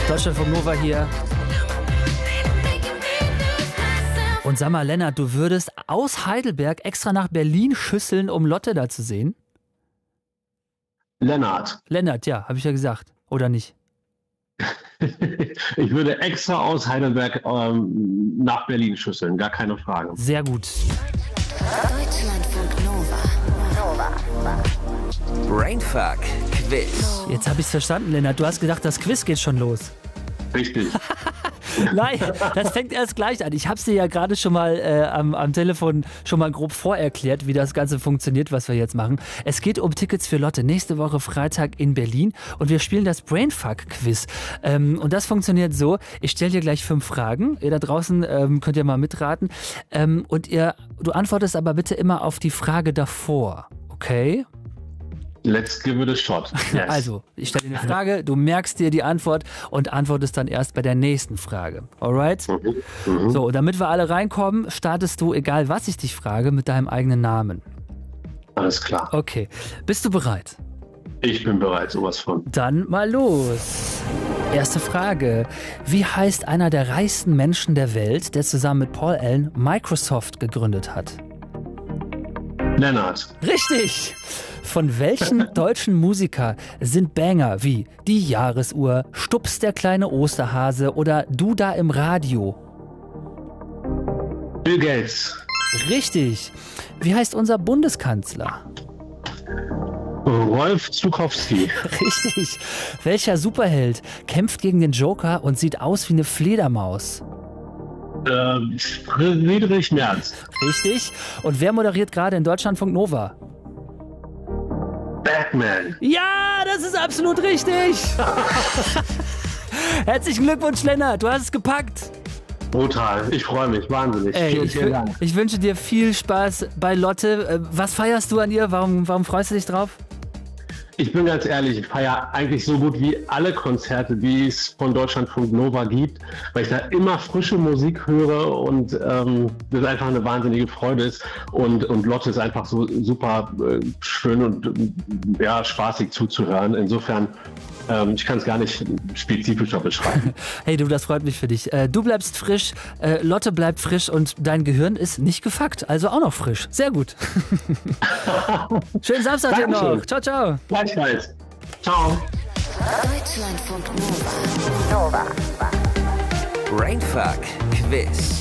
Deutschlandfunk Nova hier. Und sag mal, Lennart, du würdest aus Heidelberg extra nach Berlin schüsseln, um Lotte da zu sehen? Lennart, ja, habe ich ja gesagt. Oder nicht? ich würde extra aus Heidelberg nach Berlin schüsseln, gar keine Frage. Sehr gut. Deutschlandfunk Nova. Brainfuck Quiz. Jetzt habe ich es verstanden, Lennart. Du hast gedacht, das Quiz geht schon los. Richtig. Nein, das fängt erst gleich an. Ich habe es dir ja gerade schon mal am Telefon schon mal grob vorerklärt, wie das Ganze funktioniert, was wir jetzt machen. Es geht um Tickets für Lotte nächste Woche Freitag in Berlin und wir spielen das Brainfuck-Quiz. Und das funktioniert so, ich stelle dir gleich 5 Fragen. Ihr da draußen könnt ja mal mitraten. Und du antwortest aber bitte immer auf die Frage davor, okay? Let's give it a shot. Yes. Also, ich stelle dir eine Frage, du merkst dir die Antwort und antwortest dann erst bei der nächsten Frage. Alright? So, und damit wir alle reinkommen, startest du, egal was ich dich frage, mit deinem eigenen Namen. Alles klar. Okay. Bist du bereit? Ich bin bereit, sowas von. Dann mal los. Erste Frage. Wie heißt einer der reichsten Menschen der Welt, der zusammen mit Paul Allen Microsoft gegründet hat? Lennart, Richtig! Von welchen deutschen Musiker sind Banger wie Die Jahresuhr, Stups der kleine Osterhase oder Du da im Radio? Bill Gates, Richtig! Wie heißt unser Bundeskanzler? Rolf Zukowski, Richtig! Welcher Superheld kämpft gegen den Joker und sieht aus wie eine Fledermaus? Friedrich Merz, Richtig! Und wer moderiert gerade in Deutschlandfunk Nova? Batman. Ja, das ist absolut richtig! Herzlichen Glückwunsch, Lennart, du hast es gepackt! Brutal, ich freue mich, wahnsinnig. Ey, Vielen Dank. ich wünsche dir viel Spaß bei Lotte. Was feierst du an ihr? Warum freust du dich drauf? Ich bin ganz ehrlich, ich feiere eigentlich so gut wie alle Konzerte, die es von Deutschlandfunk Nova gibt, weil ich da immer frische Musik höre und das einfach eine wahnsinnige Freude ist. Und Lotte ist einfach so super schön und ja, spaßig zuzuhören. Insofern, ich kann es gar nicht spezifischer beschreiben. Hey du, das freut mich für dich. Du bleibst frisch, Lotte bleibt frisch und dein Gehirn ist nicht gefuckt, also auch noch frisch. Sehr gut. Schönen Samstag dir noch. Ciao, ciao. Gleichfalls. Ciao. Deutschlandfunk Nova. Brainfuck Quiz.